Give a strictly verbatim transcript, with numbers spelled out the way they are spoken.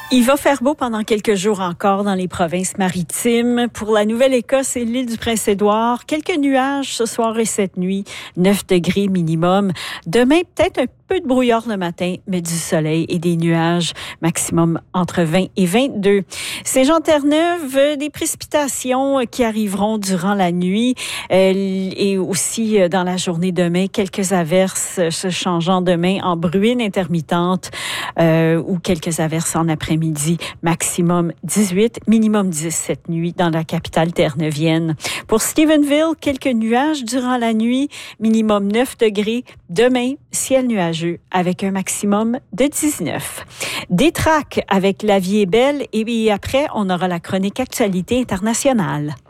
Il va faire beau pendant quelques jours encore dans les provinces maritimes. Pour la Nouvelle-Écosse et l'île du Prince-Édouard, quelques nuages ce soir et cette nuit, neuf degrés minimum. Demain, peut-être un peu de brouillard le matin, mais du soleil et des nuages, maximum entre vingt et vingt-deux. Saint-Jean-Terre-Neuve, des précipitations qui arriveront durant la nuit euh, et aussi dans la journée demain, quelques averses se changeant demain en bruine intermittente euh, ou quelques averses en après-midi, maximum dix-huit, minimum dix cette nuit dans la capitale terre-neuvienne. Pour Stephenville, quelques nuages durant la nuit, minimum neuf degrés. Demain, ciel nuageux avec un maximum de dix-neuf. Des tracks avec La vie est belle et après, on aura la chronique actualité internationale.